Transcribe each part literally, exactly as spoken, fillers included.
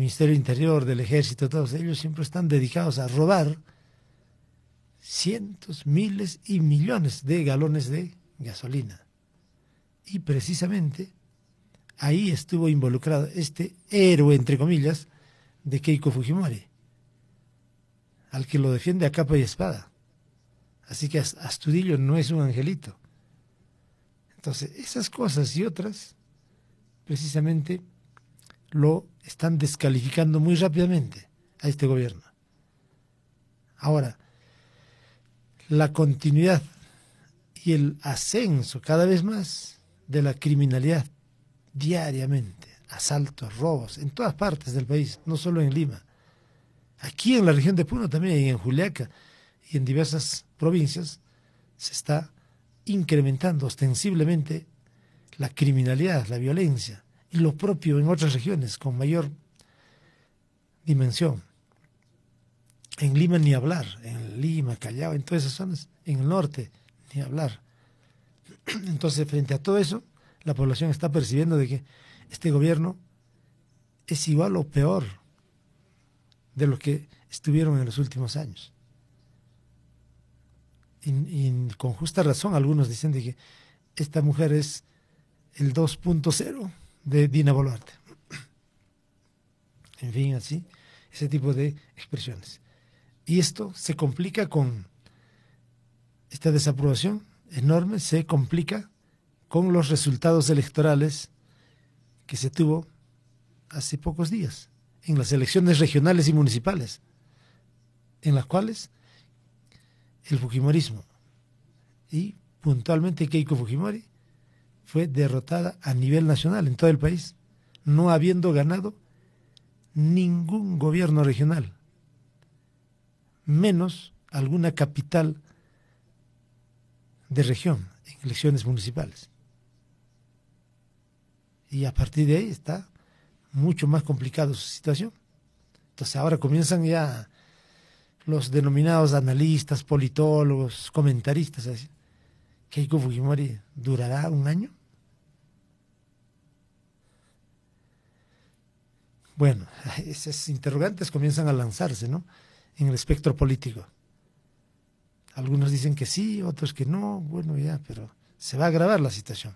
Ministerio del Interior, del Ejército, todos ellos siempre están dedicados a robar cientos, miles y millones de galones de gasolina. Y precisamente ahí estuvo involucrado este héroe, entre comillas, de Keiko Fujimori, al que lo defiende a capa y espada. Así que Astudillo no es un angelito. Entonces, esas cosas y otras, precisamente, lo están descalificando muy rápidamente a este gobierno. Ahora, la continuidad y el ascenso cada vez más de la criminalidad diariamente, asaltos, robos, en todas partes del país, no solo en Lima. Aquí en la región de Puno también, y en Juliaca, y en diversas provincias, se está incrementando ostensiblemente la criminalidad, la violencia, y lo propio en otras regiones con mayor dimensión. En Lima ni hablar, en Lima, Callao, en todas esas zonas, en el norte ni hablar. Entonces, frente a todo eso, la población está percibiendo de que este gobierno es igual o peor de lo que estuvieron en los últimos años. Y, y con justa razón algunos dicen de que esta mujer es el dos punto cero de Dina Boluarte. En fin, así, ese tipo de expresiones. Y esto se complica con esta desaprobación enorme, se complica con los resultados electorales que se tuvo hace pocos días en las elecciones regionales y municipales, en las cuales el fujimorismo y puntualmente Keiko Fujimori fue derrotada a nivel nacional en todo el país, no habiendo ganado ningún gobierno regional, menos alguna capital de región en elecciones municipales. Y a partir de ahí está mucho más complicada su situación. Entonces ahora comienzan ya los denominados analistas, politólogos, comentaristas a decir, ¿Keiko Fujimori durará un año? Bueno, esas interrogantes comienzan a lanzarse, ¿no?, en el espectro político. Algunos dicen que sí, otros que no, bueno ya, pero se va a agravar la situación.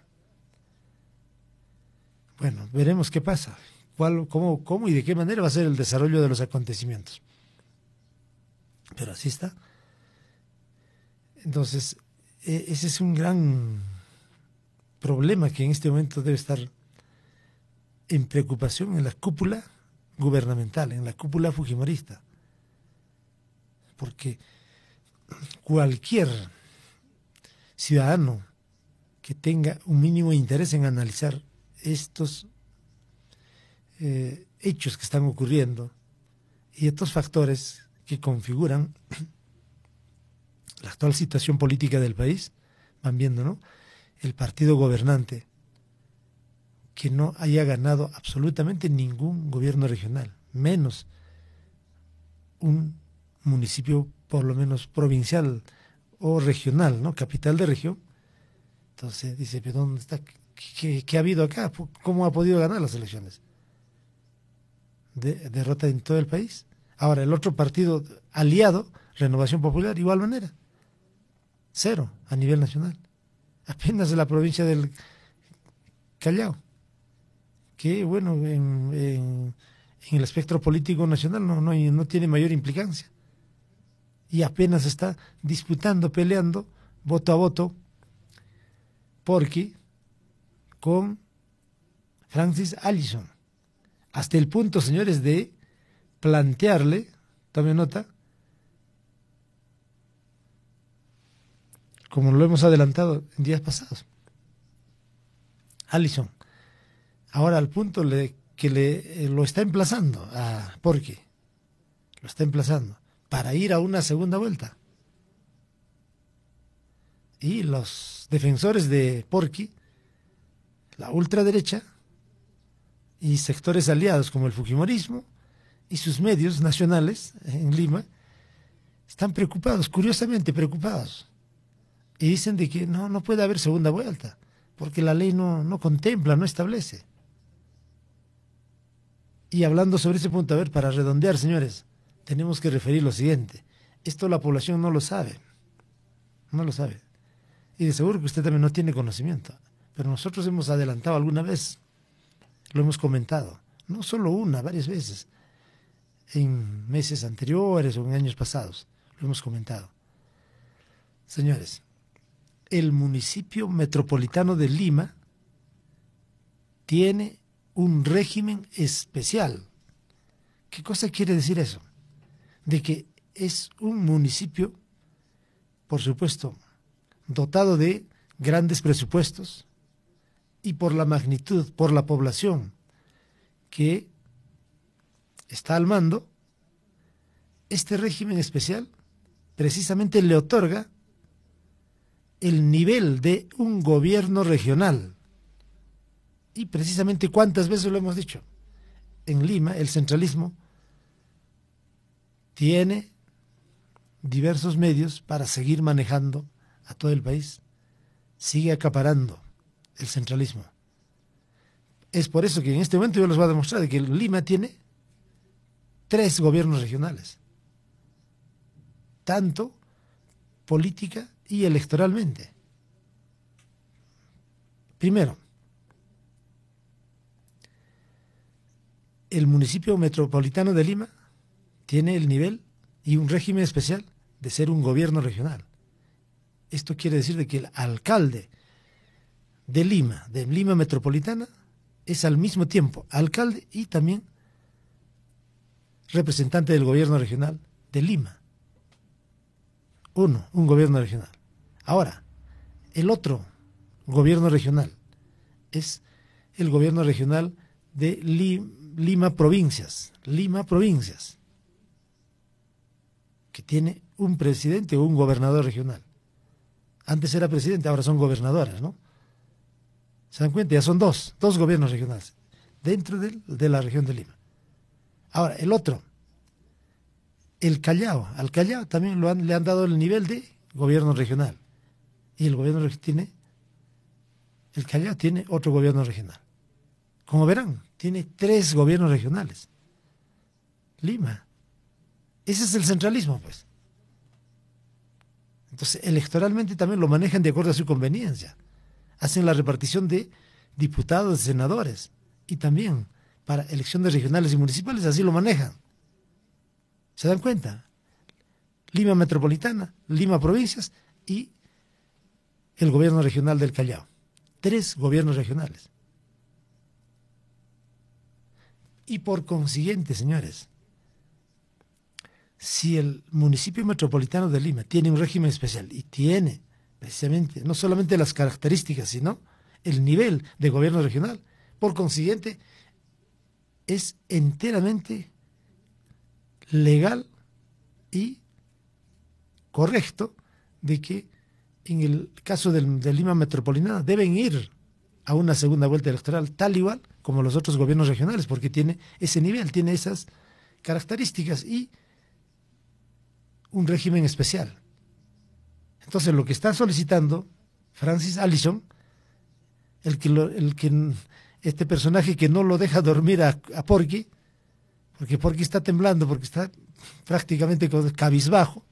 Bueno, veremos qué pasa, cuál, cómo, cómo y de qué manera va a ser el desarrollo de los acontecimientos. Pero así está. Entonces, eh, ese es un gran problema que en este momento debe estar en preocupación en la cúpula gubernamental, en la cúpula fujimorista. Porque cualquier ciudadano que tenga un mínimo interés en analizar estos eh, hechos que están ocurriendo y estos factores que configuran la actual situación política del país, van viendo, ¿no?, el partido gobernante que no haya ganado absolutamente ningún gobierno regional, menos un municipio por lo menos provincial o regional, ¿no?, capital de región. Entonces dice, ¿pero dónde está? ¿Qué, qué ha habido acá? ¿Cómo ha podido ganar las elecciones? De, derrota en todo el país. Ahora, el otro partido aliado, Renovación Popular, igual manera. Cero a nivel nacional. Apenas en la provincia del Callao, que bueno, en, en, en el espectro político nacional no, no, no tiene mayor implicancia. Y apenas está disputando, peleando, voto a voto, porque con Francis Allison, hasta el punto, señores, de plantearle, tome nota, como lo hemos adelantado en días pasados, Allison, ahora al punto le, que le, eh, lo está emplazando a Porqui, lo está emplazando para ir a una segunda vuelta. Y los defensores de Porqui, la ultraderecha y sectores aliados como el fujimorismo y sus medios nacionales en Lima, están preocupados, curiosamente preocupados, y dicen de que no, no puede haber segunda vuelta, porque la ley no, no contempla, no establece. Y hablando sobre ese punto, a ver, para redondear, señores, tenemos que referir lo siguiente. Esto la población no lo sabe, no lo sabe. Y de seguro que usted también no tiene conocimiento, pero nosotros hemos adelantado alguna vez, lo hemos comentado, no solo una, varias veces, en meses anteriores o en años pasados, lo hemos comentado. Señores, el municipio metropolitano de Lima tiene un régimen especial. ¿Qué cosa quiere decir eso? De que es un municipio, por supuesto, dotado de grandes presupuestos y por la magnitud, por la población que está al mando, este régimen especial precisamente le otorga el nivel de un gobierno regional. Y precisamente cuántas veces lo hemos dicho, en Lima el centralismo tiene diversos medios para seguir manejando a todo el país, sigue acaparando el centralismo. Es por eso que en este momento yo les voy a demostrar que Lima tiene tres gobiernos regionales, tanto política y electoralmente. Primero, el municipio metropolitano de Lima tiene el nivel y un régimen especial de ser un gobierno regional. Esto quiere decir de que el alcalde de Lima, de Lima metropolitana, es al mismo tiempo alcalde y también representante del gobierno regional de Lima. Uno, un gobierno regional. Ahora, el otro gobierno regional es el gobierno regional de Lima, Lima Provincias, Lima Provincias, que tiene un presidente o un gobernador regional. Antes era presidente, ahora son gobernadoras, ¿no? ¿Se dan cuenta? Ya son dos, dos gobiernos regionales dentro de, de la región de Lima. Ahora, el otro, el Callao. Al Callao también lo han, le han dado el nivel de gobierno regional. Y el gobierno tiene, el Callao tiene otro gobierno regional. Como verán, tiene tres gobiernos regionales. Lima. Ese es el centralismo, pues. Entonces, electoralmente también lo manejan de acuerdo a su conveniencia. Hacen la repartición de diputados, de senadores. Y también para elecciones regionales y municipales así lo manejan. ¿Se dan cuenta? Lima Metropolitana, Lima Provincias y el gobierno regional del Callao. Tres gobiernos regionales. Y por consiguiente, señores, si el municipio metropolitano de Lima tiene un régimen especial y tiene precisamente no solamente las características, sino el nivel de gobierno regional, por consiguiente, es enteramente legal y correcto de que en el caso del, de Lima Metropolitana deben ir a una segunda vuelta electoral tal igual como los otros gobiernos regionales, porque tiene ese nivel, tiene esas características y un régimen especial. Entonces lo que está solicitando Francis Allison, el que, lo, el que este personaje que no lo deja dormir a, a Porky, porque Porky está temblando, porque está prácticamente cabizbajo,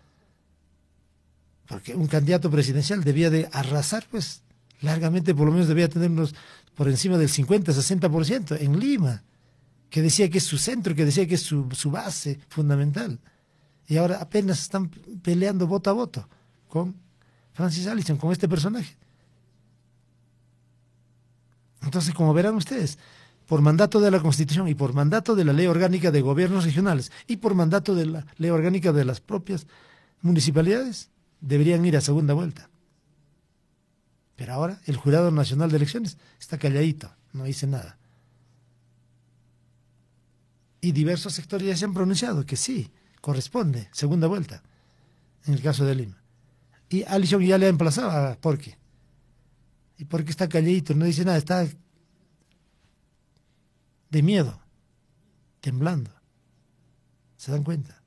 porque un candidato presidencial debía de arrasar, pues largamente, por lo menos debía tener unos por encima del cincuenta, sesenta por ciento en Lima, que decía que es su centro, que decía que es su, su base fundamental. Y ahora apenas están peleando voto a voto con Francis Allison, con este personaje. Entonces, como verán ustedes, por mandato de la Constitución y por mandato de la Ley Orgánica de Gobiernos Regionales y por mandato de la Ley Orgánica de las propias municipalidades, deberían ir a segunda vuelta. Pero ahora el Jurado Nacional de Elecciones está calladito, no dice nada. Y diversos sectores ya se han pronunciado que sí, corresponde, segunda vuelta, en el caso de Lima. Y Allison ya le ha emplazado a Porky. ¿Y Porky está calladito? No dice nada, está de miedo, temblando. ¿Se dan cuenta?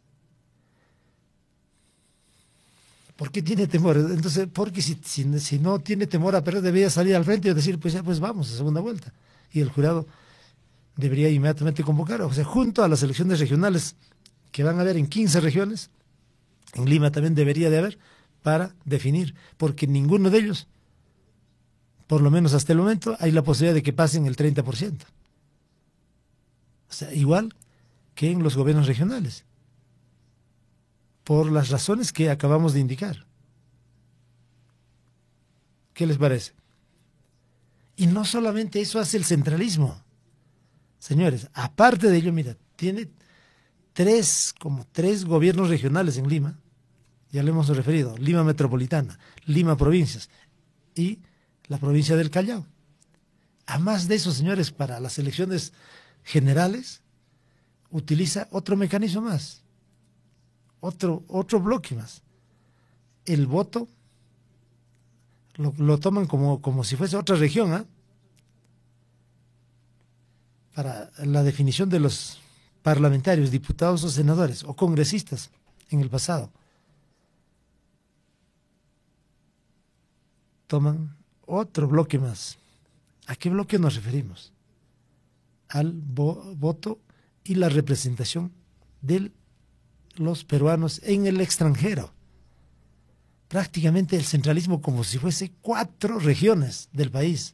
¿Por qué tiene temor? Entonces, Porky si, si, si no tiene temor a perder, debería salir al frente y decir, pues ya, pues vamos a segunda vuelta. Y el jurado debería inmediatamente convocar, o sea, junto a las elecciones regionales que van a haber en quince regiones, en Lima también debería de haber, para definir, porque ninguno de ellos, por lo menos hasta el momento, hay la posibilidad de que pasen el treinta por ciento. O sea, igual que en los gobiernos regionales, por las razones que acabamos de indicar. ¿Qué les parece? Y no solamente eso hace el centralismo. Señores, aparte de ello, mira, tiene tres, como tres gobiernos regionales en Lima, ya lo hemos referido, Lima Metropolitana, Lima Provincias y la provincia del Callao. A más de eso, señores, para las elecciones generales, utiliza otro mecanismo más, otro, otro bloque más. El voto lo, lo toman como, como si fuese otra región, ¿eh? Para la definición de los parlamentarios, diputados o senadores o congresistas en el pasado. Toman otro bloque más. ¿A qué bloque nos referimos? Al vo voto y la representación de los peruanos en el extranjero. Prácticamente el centralismo como si fuese cuatro regiones del país.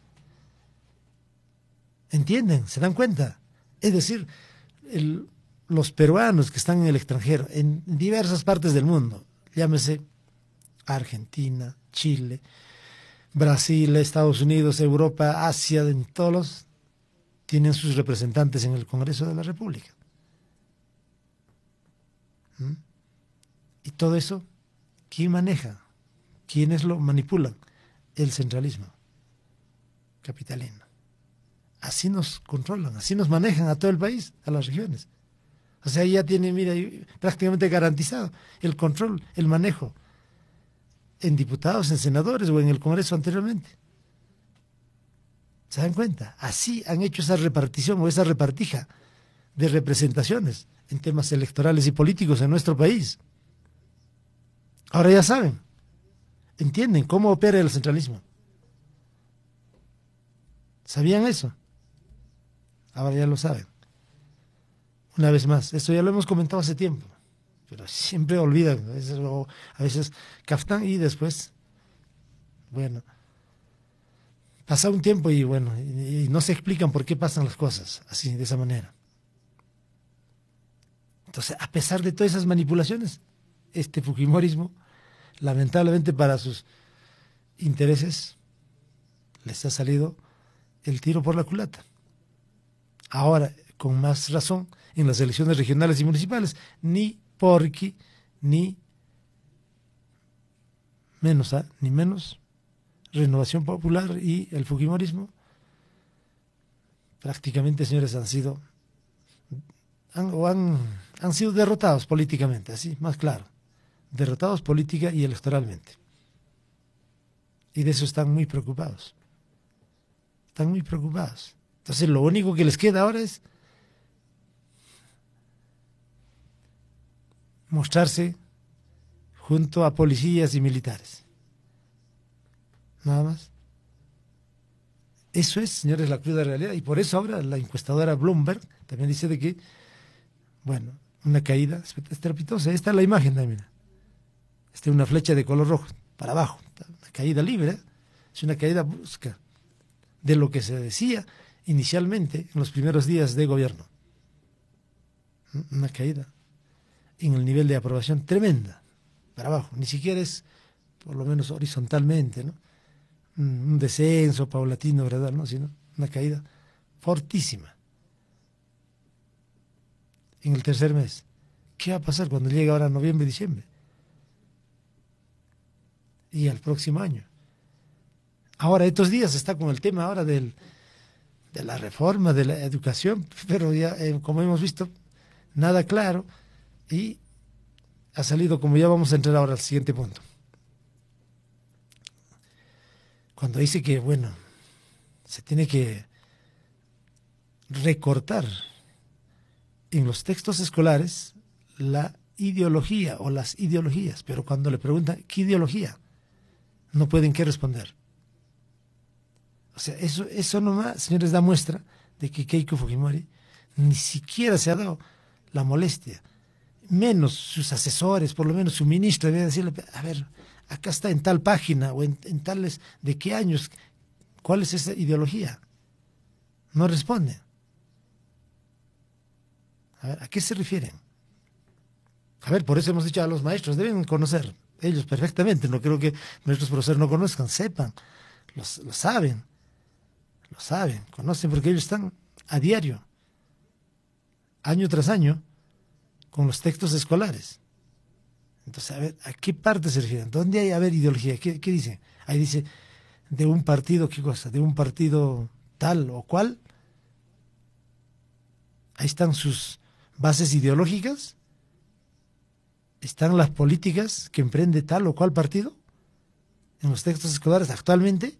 ¿Entienden? ¿Se dan cuenta? Es decir, el, los peruanos que están en el extranjero, en diversas partes del mundo, llámese Argentina, Chile, Brasil, Estados Unidos, Europa, Asia, en todos los, tienen sus representantes en el Congreso de la República. ¿Mm? Y todo eso, ¿quién maneja? ¿Quiénes lo manipulan? El centralismo capitalino. Así nos controlan, así nos manejan a todo el país, a las regiones. O sea, ya tiene, mira, prácticamente garantizado el control, el manejo en diputados, en senadores o en el Congreso anteriormente. ¿Se dan cuenta? Así han hecho esa repartición o esa repartija de representaciones en temas electorales y políticos en nuestro país. Ahora ya saben, entienden cómo opera el centralismo. ¿Sabían eso? Ahora ya lo saben. Una vez más, esto ya lo hemos comentado hace tiempo, pero siempre olvidan, a veces, o a veces captan y después, bueno, pasa un tiempo y bueno, y, y no se explican por qué pasan las cosas así, de esa manera. Entonces, a pesar de todas esas manipulaciones, este fujimorismo, lamentablemente para sus intereses, les ha salido el tiro por la culata. Ahora, con más razón, en las elecciones regionales y municipales, ni porque, ni menos, ¿eh? ni menos, Renovación Popular y el fujimorismo, prácticamente, señores, han sido, han, o han, han sido derrotados políticamente, así, más claro, derrotados política y electoralmente. Y de eso están muy preocupados. Están muy preocupados. Entonces lo único que les queda ahora es mostrarse junto a policías y militares. Nada más. Eso es, señores, la cruda realidad. Y por eso ahora la encuestadora Bloomberg también dice de que, bueno, una caída estrepitosa. Esta es la imagen también. Esta es una flecha de color rojo, para abajo. Una caída libre, ¿eh? Es una caída brusca de lo que se decía inicialmente en los primeros días de gobierno. Una caída en el nivel de aprobación tremenda, para abajo, ni siquiera es por lo menos horizontalmente, ¿no? Un descenso paulatino, ¿verdad? ¿No? Sino una caída fortísima en el tercer mes. ¿Qué va a pasar cuando llegue ahora noviembre, diciembre? Y al próximo año. Ahora, estos días está con el tema ahora del, de la reforma de la educación, pero ya, eh, como hemos visto, nada claro, y ha salido, como ya vamos a entrar ahora al siguiente punto. Cuando dice que, bueno, se tiene que recortar en los textos escolares la ideología o las ideologías, pero cuando le preguntan, ¿qué ideología? No pueden qué responder. O sea, eso, eso nomás, señores, da muestra de que Keiko Fujimori ni siquiera se ha dado la molestia, menos sus asesores, por lo menos su ministro, debe decirle, a ver, acá está en tal página o en, en tales, ¿de qué años? ¿Cuál es esa ideología? No responde. A ver, ¿a qué se refieren? A ver, por eso hemos dicho a los maestros, deben conocer ellos perfectamente, no creo que nuestros profesores no conozcan, sepan, los, lo saben, lo saben, conocen porque ellos están a diario, año tras año, con los textos escolares. Entonces, a ver, ¿a qué parte se refieren? ¿Dónde hay, a ver, ideología? ¿Qué, qué dice? Ahí dice, de un partido, ¿qué cosa? De un partido tal o cual. Ahí están sus bases ideológicas. ¿Están las políticas que emprende tal o cual partido en los textos escolares actualmente?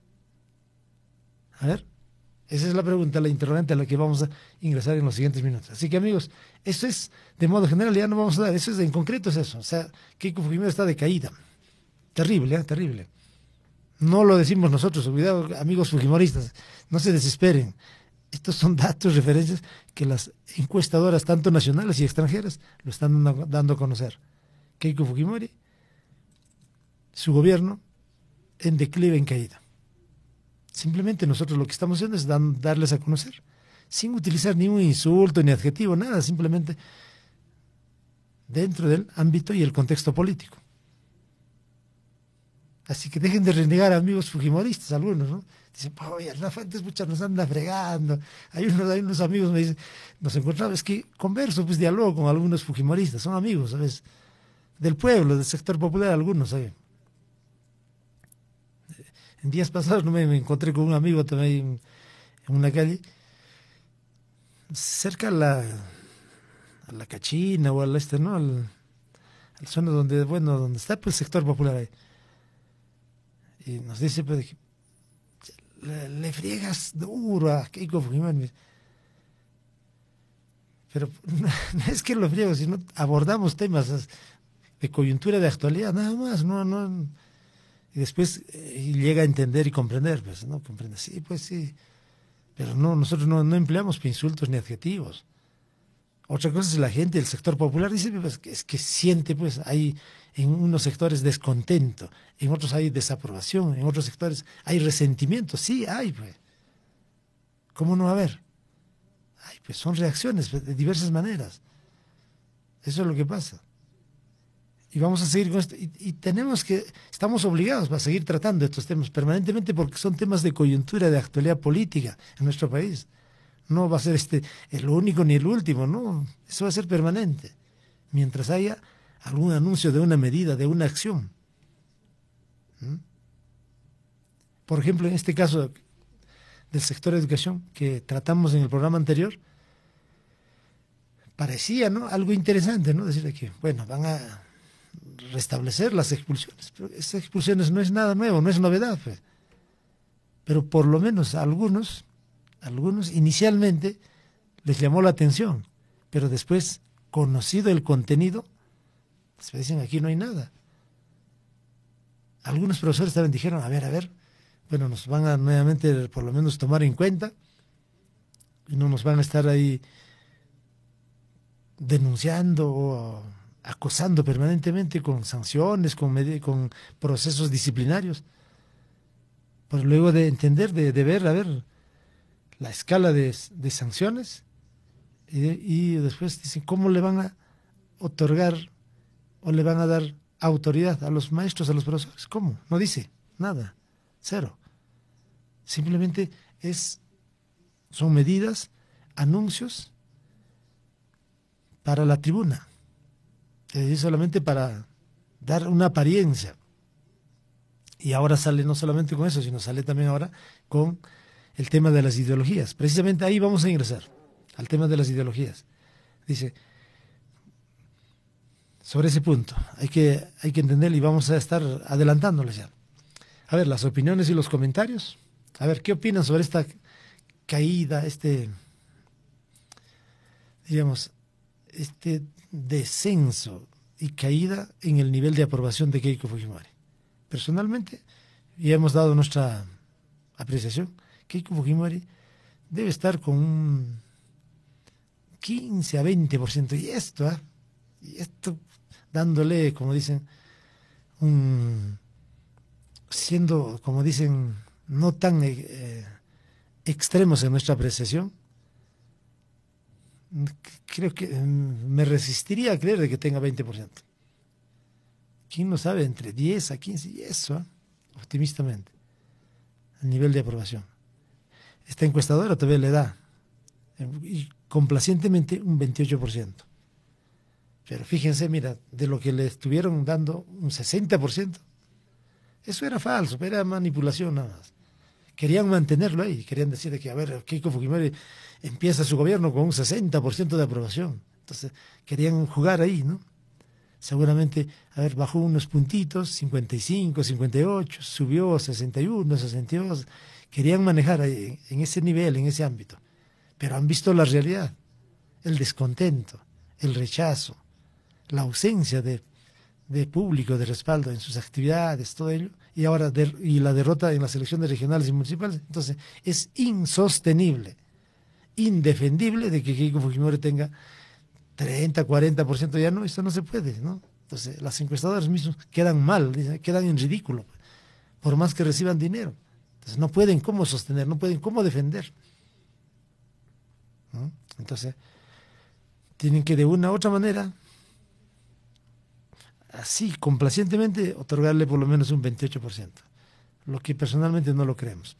A ver, esa es la pregunta, la interrogante a la que vamos a ingresar en los siguientes minutos. Así que, amigos, eso es, de modo general, ya no vamos a dar, eso es, en concreto es eso. O sea, Keiko Fujimori está de caída. Terrible, ¿eh? Terrible. No lo decimos nosotros, cuidado, amigos fujimoristas, no se desesperen. Estos son datos, referencias que las encuestadoras, tanto nacionales y extranjeras, lo están dando a conocer. Keiko Fujimori, su gobierno, en declive, en caída. Simplemente nosotros lo que estamos haciendo es dan, darles a conocer, sin utilizar ningún insulto ni adjetivo, nada, simplemente dentro del ámbito y el contexto político. Así que dejen de renegar, amigos fujimoristas, algunos, ¿no? Dicen, oye, Hernán Fuentes mucha nos anda fregando. Hay unos, hay unos amigos me dicen, nos encontramos, es que converso, pues dialogo con algunos fujimoristas, son amigos, ¿sabes? Del pueblo, del sector popular, algunos, ¿sabes? En días pasados no me, me encontré con un amigo también en una calle, cerca a la, a la Cachina o al este, ¿no? Al, al zona donde, bueno, donde está pues, el sector popular ahí. Y nos dice, pues, le, le friegas duro a Keiko Fujimori. Pero no, no es que lo friego, sino abordamos temas de coyuntura, de actualidad, nada más, no, no. Y después eh, llega a entender y comprender, pues, ¿no? Comprende, sí, pues sí. Pero no, nosotros no, no empleamos insultos ni adjetivos. Otra cosa es la gente del sector popular, dice, pues, que es que siente, pues, hay en unos sectores descontento, en otros hay desaprobación, en otros sectores hay resentimiento, sí, hay, pues. ¿Cómo no va a haber? Ay, pues son reacciones de diversas maneras. Eso es lo que pasa. Y vamos a seguir con esto. Y, y tenemos que, estamos obligados a seguir tratando estos temas permanentemente porque son temas de coyuntura, de actualidad política en nuestro país. No va a ser este el único ni el último, no. Eso va a ser permanente. Mientras haya algún anuncio de una medida, de una acción. ¿Mm? Por ejemplo, en este caso del sector de educación que tratamos en el programa anterior, parecía, ¿no?, algo interesante, ¿no? Decir que, bueno, van a restablecer las expulsiones, pero esas expulsiones no es nada nuevo, no es novedad, pues. Pero por lo menos a algunos, algunos inicialmente les llamó la atención, pero después, conocido el contenido, se dicen, aquí no hay nada. Algunos profesores también dijeron, a ver, a ver, bueno, nos van a nuevamente por lo menos tomar en cuenta y no nos van a estar ahí denunciando o acosando permanentemente con sanciones, con, con procesos disciplinarios. Pues luego de entender, de, de ver, a ver, la escala de, de sanciones y, de, y después dicen, ¿cómo le van a otorgar o le van a dar autoridad a los maestros, a los profesores? ¿Cómo? No dice nada, cero. Simplemente es, son medidas, anuncios para la tribuna, es decir, solamente para dar una apariencia. Y ahora sale no solamente con eso, sino sale también ahora con el tema de las ideologías. Precisamente ahí vamos a ingresar, al tema de las ideologías. Dice, sobre ese punto, hay que, hay que entenderlo y vamos a estar adelantándoles ya. A ver, las opiniones y los comentarios. A ver, ¿qué opinan sobre esta caída, este, digamos, este descenso y caída en el nivel de aprobación de Keiko Fujimori? Personalmente, ya hemos dado nuestra apreciación. Keiko Fujimori debe estar con un quince a veinte por ciento. Y esto, ¿eh? y esto dándole, como dicen, un, siendo, como dicen, no tan eh, extremos en nuestra apreciación, creo que me resistiría a creer de que tenga veinte por ciento. ¿Quién no sabe? Entre diez a quince, y eso, ¿eh? optimistamente, el nivel de aprobación. Esta encuestadora todavía le da, y complacientemente, un veintiocho por ciento. Pero fíjense, mira, de lo que le estuvieron dando un sesenta por ciento, eso era falso, era manipulación nada más. Querían mantenerlo ahí, querían decir que, a ver, Keiko Fujimori empieza su gobierno con un sesenta por ciento de aprobación. Entonces, querían jugar ahí, ¿no? Seguramente, a ver, bajó unos puntitos, cincuenta y cinco, cincuenta y ocho, subió a sesenta y uno, sesenta y dos. Querían manejar ahí, en ese nivel, en ese ámbito. Pero han visto la realidad, el descontento, el rechazo, la ausencia de, de público, de respaldo en sus actividades, todo ello, y ahora de, y la derrota en las elecciones regionales y municipales. Entonces, es insostenible, indefendible de que Keiko Fujimori tenga treinta, cuarenta por ciento. Ya no, esto no se puede, ¿no? Entonces, las encuestadoras mismas quedan mal, quedan en ridículo, por más que reciban dinero. Entonces, no pueden cómo sostener, no pueden cómo defender, ¿no? Entonces, tienen que de una u otra manera, así, complacientemente, otorgarle por lo menos un veintiocho por ciento, lo que personalmente no lo creemos.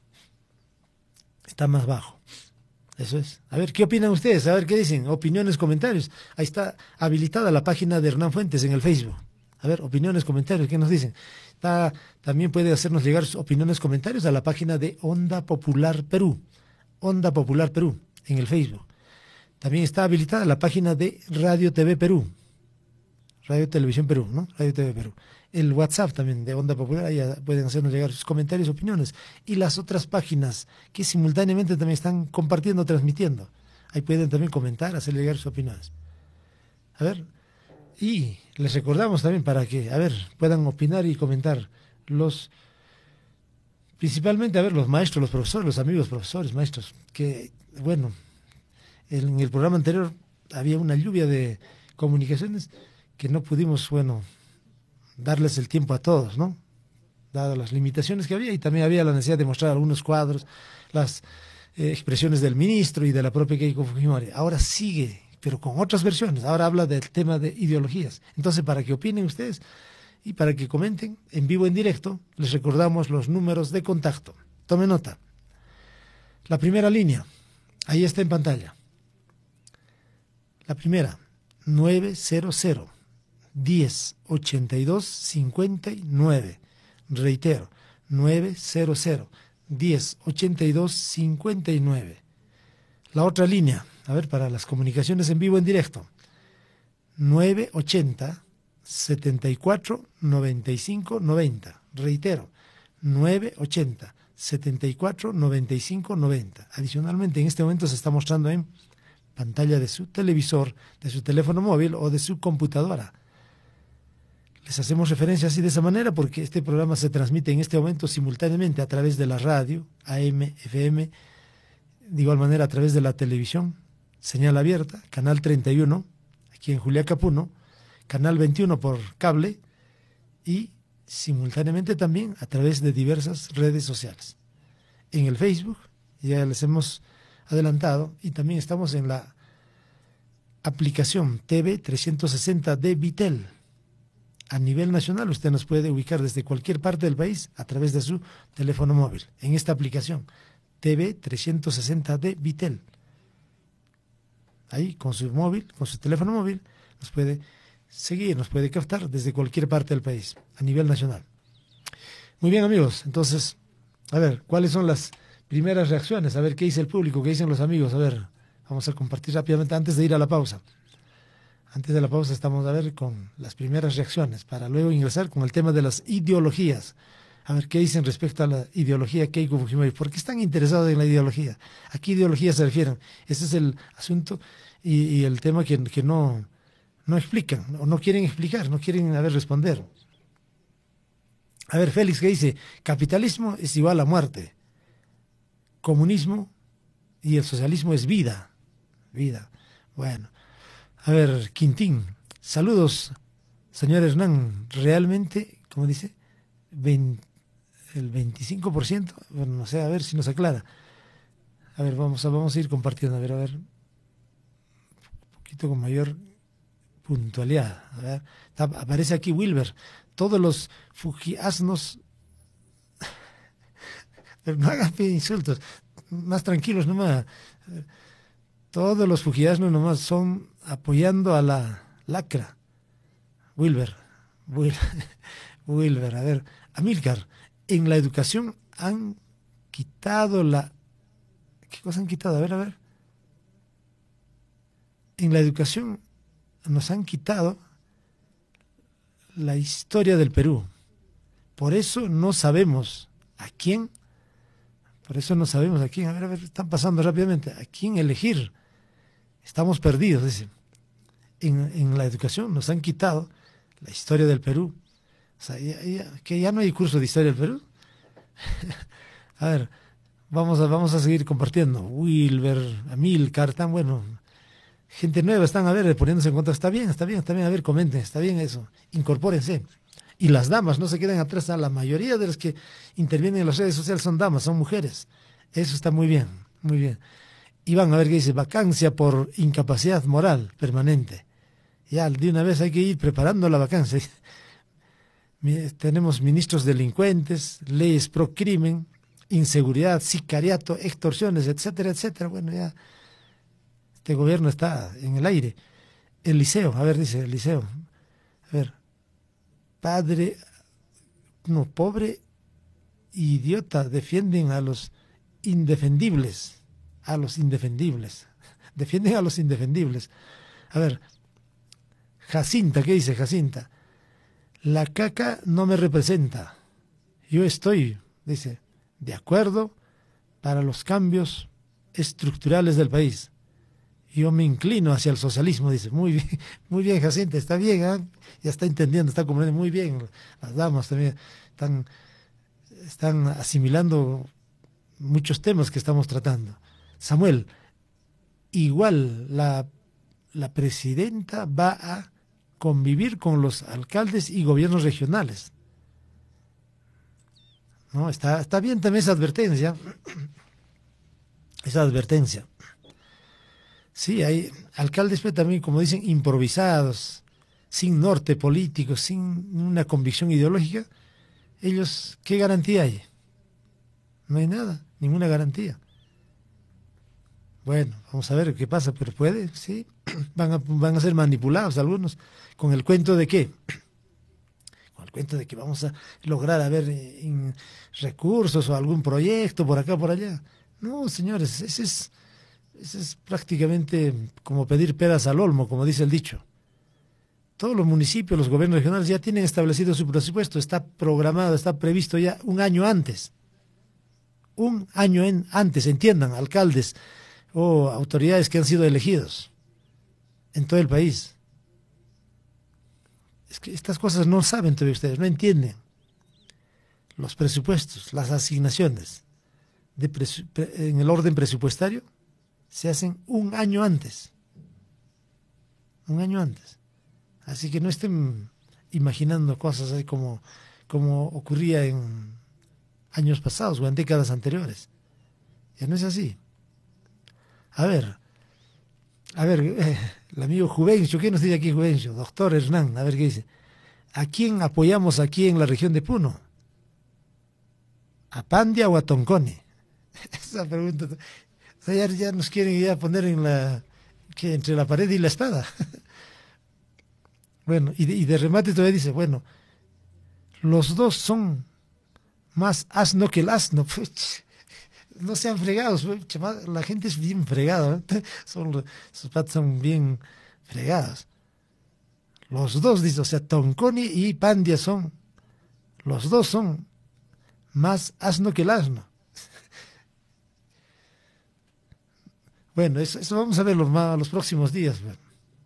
Está más bajo. Eso es. A ver, ¿qué opinan ustedes? A ver, ¿qué dicen? Opiniones, comentarios. Ahí está habilitada la página de Hernán Fuentes en el Facebook. A ver, opiniones, comentarios, ¿qué nos dicen? Está, también puede hacernos llegar sus opiniones, comentarios a la página de Onda Popular Perú. Onda Popular Perú, en el Facebook. También está habilitada la página de Radio T V Perú. Radio Televisión Perú, ¿no? Radio T V Perú. El WhatsApp también de Onda Popular, ahí pueden hacernos llegar sus comentarios, opiniones. Y las otras páginas que simultáneamente también están compartiendo, transmitiendo. Ahí pueden también comentar, hacer llegar sus opiniones. A ver, y les recordamos también para que, a ver, puedan opinar y comentar los, principalmente, a ver, los maestros, los profesores, los amigos profesores, maestros, que, bueno, en el programa anterior había una lluvia de comunicaciones que no pudimos, bueno, darles el tiempo a todos, ¿no? Dadas las limitaciones que había, y también había la necesidad de mostrar algunos cuadros, las eh, expresiones del ministro y de la propia Keiko Fujimori. Ahora sigue, pero con otras versiones. Ahora habla del tema de ideologías. Entonces, para que opinen ustedes y para que comenten en vivo, en directo, les recordamos los números de contacto. Tome nota. La primera línea, ahí está en pantalla. La primera, nueve cero cero, diez, ochenta y dos, cincuenta y nueve. Reitero, nueve cero cero, diez, ochenta y dos, cincuenta y nueve. La otra línea, a ver, para las comunicaciones en vivo, en directo, nueve ochenta, setenta y cuatro, noventa y cinco, noventa. Reitero, nueve ochenta, setenta y cuatro, noventa y cinco, noventa. Adicionalmente, en este momento se está mostrando en pantalla de su televisor, de su teléfono móvil o de su computadora. Les hacemos referencia así de esa manera porque este programa se transmite en este momento simultáneamente a través de la radio, A M, F M, de igual manera a través de la televisión, señal abierta, canal treinta y uno, aquí en Juliaca, Puno, canal veintiuno por cable y simultáneamente también a través de diversas redes sociales. En el Facebook, ya les hemos adelantado, y también estamos en la aplicación T V trescientos sesenta de Vitel. A nivel nacional usted nos puede ubicar desde cualquier parte del país a través de su teléfono móvil, en esta aplicación T V trescientos sesenta de Vitel. Ahí con su móvil, con su teléfono móvil, nos puede seguir, nos puede captar desde cualquier parte del país, a nivel nacional. Muy bien, amigos, entonces, a ver, ¿cuáles son las primeras reacciones? A ver, ¿qué dice el público? ¿Qué dicen los amigos? A ver, vamos a compartir rápidamente antes de ir a la pausa. Antes de la pausa estamos a ver con las primeras reacciones para luego ingresar con el tema de las ideologías. A ver qué dicen respecto a la ideología Keiko Fujimori. ¿Por qué están interesados en la ideología? ¿A qué ideología se refieren? Ese es el asunto y, y el tema que, que no, no explican, o no quieren explicar, no quieren a ver, responder. A ver, Félix, ¿qué dice? Capitalismo es igual a muerte. Comunismo y el socialismo es vida, vida. Bueno, a ver, Quintín, saludos, señor Hernán, realmente, ¿cómo dice? veinte, el veinticinco por ciento, bueno, no sé, a ver si nos aclara. A ver, vamos a, vamos a ir compartiendo, a ver, a ver, un poquito con mayor puntualidad. A ver, está, aparece aquí Wilber, todos los fujiasnos, pero no hagan insultos, más tranquilos nomás. Todos los fujiasnos nomás son apoyando a la lacra. Wilber, Wilber, Wilber, a ver, Amílcar, en la educación han quitado la... ¿Qué cosa han quitado? A ver, a ver. En la educación nos han quitado la historia del Perú. Por eso no sabemos a quién, por eso no sabemos a quién, a ver, a ver, están pasando rápidamente, a quién elegir. Estamos perdidos, dice. En, en la educación nos han quitado la historia del Perú. O sea, ya, ya, que ya no hay curso de historia del Perú. A ver, vamos a, vamos a seguir compartiendo. Wilber, Amílcar, tan bueno. Gente nueva están, a ver, poniéndose en contacto. Está bien, está bien, está bien, a ver, comenten, está bien eso. Incorpórense. Y las damas no se queden atrás. La mayoría de los que intervienen en las redes sociales son damas, son mujeres. Eso está muy bien, muy bien. Iván, a ver qué dice, vacancia por incapacidad moral permanente. Ya, de una vez hay que ir preparando la vacancia. Tenemos ministros delincuentes, leyes pro crimen, inseguridad, sicariato, extorsiones, etcétera, etcétera. Bueno, ya este gobierno está en el aire. El liceo, a ver, dice el liceo. A ver, padre, no, pobre, idiota, defienden a los indefendibles. A los indefendibles. Defienden a los indefendibles. A ver, Jacinta, ¿qué dice Jacinta? La caca no me representa. Yo estoy, dice, de acuerdo para los cambios estructurales del país. Yo me inclino hacia el socialismo, dice. Muy bien, muy bien, Jacinta, está bien, ¿eh? Ya está entendiendo, está comprendiendo muy bien. Las damas también están, están asimilando muchos temas que estamos tratando. Samuel, igual la, la presidenta va a convivir con los alcaldes y gobiernos regionales. No, está, está bien también esa advertencia. Esa advertencia. Sí, hay alcaldes pero también, como dicen, improvisados, sin norte político, sin una convicción ideológica. Ellos, ¿qué garantía hay? No hay nada, ninguna garantía. Bueno, vamos a ver qué pasa, pero puede, sí, van a, van a ser manipulados algunos, con el cuento de qué, con el cuento de que vamos a lograr a ver en recursos o algún proyecto por acá, por allá. No, señores, ese es, ese es prácticamente como pedir peras al olmo, como dice el dicho. Todos los municipios, los gobiernos regionales ya tienen establecido su presupuesto, está programado, está previsto ya un año antes. Un año en, antes, entiendan, alcaldes o autoridades que han sido elegidos en todo el país. Es que estas cosas no saben todavía ustedes, no entienden. Los presupuestos, las asignaciones de presu en el orden presupuestario se hacen un año antes. Un año antes. Así que no estén imaginando cosas así como, como ocurría en años pasados o en décadas anteriores. Ya no es así. A ver, a ver, eh, el amigo Juvencio, ¿qué nos dice aquí Juvencio? Doctor Hernán, a ver qué dice. ¿A quién apoyamos aquí en la región de Puno? ¿A Pandia o a Toncone? Esa pregunta, o sea, ya, ya nos quieren ya poner en la, que entre la pared y la espada. Bueno, y de, y de remate todavía dice, bueno, los dos son más asno que el asno. Pues, no sean fregados, la gente es bien fregada, ¿eh? Son, sus patas son bien fregadas. Los dos, dice, o sea, Tonconi y Pandia son, los dos son más asno que el asno. Bueno, eso, eso vamos a ver los, los próximos días. Bueno.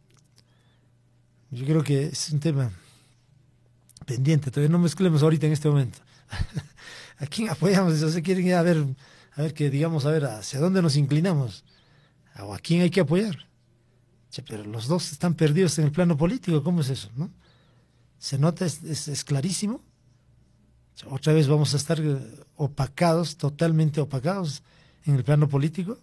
Yo creo que es un tema pendiente, todavía no mezclemos ahorita en este momento. ¿A quién apoyamos? Si se quieren ir a ver a ver, que digamos, a ver, hacia dónde nos inclinamos, o a quién hay que apoyar. Che, pero los dos están perdidos en el plano político, ¿cómo es eso, no? Se nota, es, es, es clarísimo. Che, otra vez vamos a estar opacados, totalmente opacados en el plano político.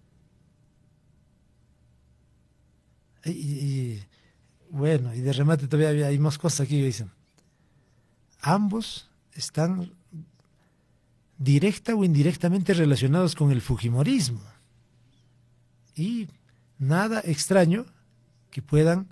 Y, y bueno, y de remate todavía hay más cosas aquí que dicen. Ambos están directa o indirectamente relacionados con el fujimorismo. Y nada extraño que puedan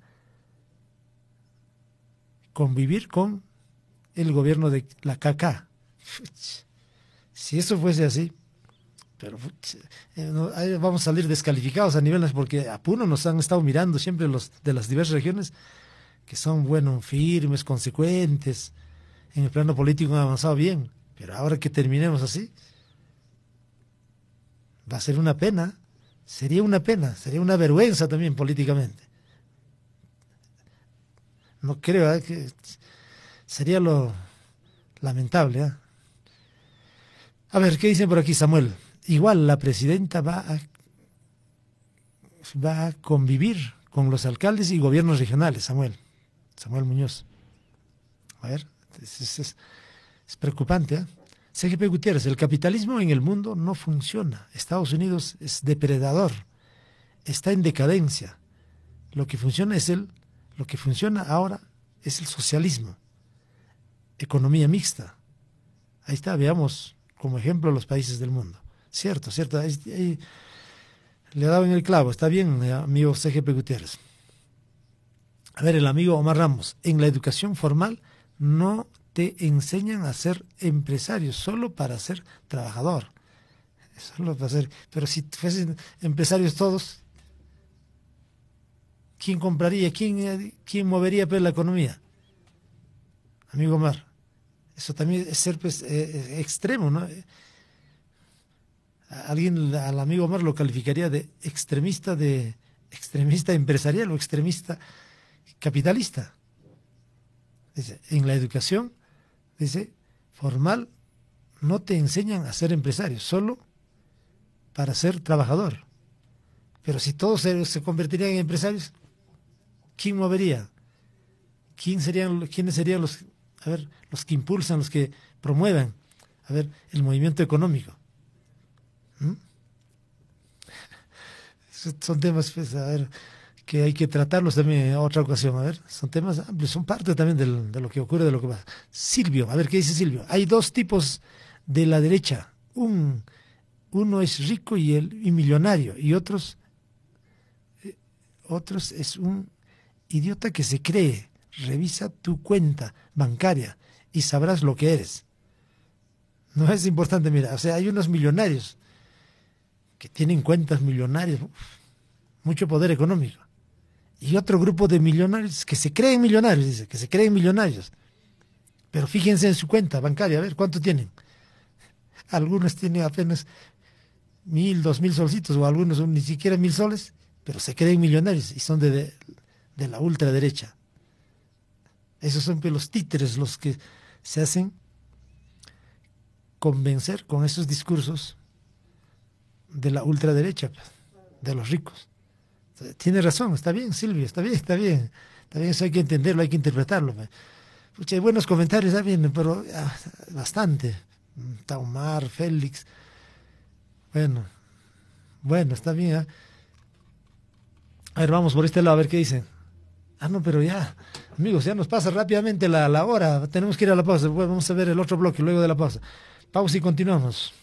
convivir con el gobierno de la K K. Si eso fuese así, pero eh, vamos a salir descalificados a niveles, porque a Puno nos han estado mirando siempre los de las diversas regiones, que son, bueno, firmes, consecuentes, en el plano político han avanzado bien, pero ahora que terminemos así, va a ser una pena, sería una pena, sería una vergüenza también políticamente. No creo, ¿eh? Que sería lo lamentable. ¿eh? A ver, ¿qué dicen por aquí, Samuel? Igual la presidenta va a, va a convivir con los alcaldes y gobiernos regionales, Samuel. Samuel Muñoz. A ver, es, es, es, es preocupante. ¿eh? C G P Gutiérrez, el capitalismo en el mundo no funciona. Estados Unidos es depredador, está en decadencia. Lo que funciona es el, lo que funciona ahora es el socialismo, economía mixta. Ahí está, veamos como ejemplo los países del mundo. Cierto, cierto. Ahí, ahí, le daba en el clavo. Está bien, amigo C G P Gutiérrez. A ver, el amigo Omar Ramos. En la educación formal no te enseñan a ser empresario, solo para ser trabajador. Solo para ser, pero si fuesen empresarios todos, ¿quién compraría? ¿Quién, quién movería pues, la economía? Amigo Omar, eso también es ser pues, eh, extremo, ¿no? Alguien al amigo Omar lo calificaría de extremista, de extremista empresarial o extremista capitalista. Dice, en la educación, dice, formal, no te enseñan a ser empresario, solo para ser trabajador. Pero si todos se, se convertirían en empresarios, ¿quién movería? ¿Quién serían, ¿Quiénes serían los, a ver, los que impulsan, los que promuevan, a ver, el movimiento económico? ¿Mm? Son temas, pues, a ver, que hay que tratarlos también en otra ocasión. A ver, son temas amplios, son parte también del, de lo que ocurre, de lo que pasa. Silvio, a ver, ¿qué dice Silvio? Hay dos tipos de la derecha. Un, uno es rico y, el, y millonario, y otros, eh, otros es un idiota que se cree. Revisa tu cuenta bancaria y sabrás lo que eres. No es importante, mira, o sea, hay unos millonarios que tienen cuentas millonarias, mucho poder económico. Y otro grupo de millonarios que se creen millonarios, dice, que se creen millonarios. Pero fíjense en su cuenta bancaria, a ver, ¿cuánto tienen? Algunos tienen apenas mil, dos mil solcitos, o algunos ni siquiera mil soles, pero se creen millonarios y son de, de, de la ultraderecha. Esos son los títeres los que se hacen convencer con esos discursos de la ultraderecha, de los ricos. Tiene razón, está bien, Silvio, está bien, está bien. Está bien, eso hay que entenderlo, hay que interpretarlo. Pucha, hay buenos comentarios, está bien, pero ah, bastante. Taumar, Félix. Bueno, bueno, está bien. ¿eh? A ver, vamos por este lado, a ver qué dicen. Ah, no, pero ya, amigos, ya nos pasa rápidamente la, la hora. Tenemos que ir a la pausa. Vamos a ver el otro bloque luego de la pausa. Pausa y continuamos.